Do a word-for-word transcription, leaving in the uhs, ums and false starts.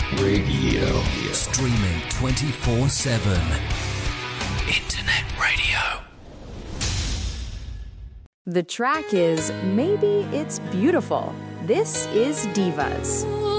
Radio. Streaming twenty-four seven. Internet radio. The track is Maybe It's Beautiful. This is Divas.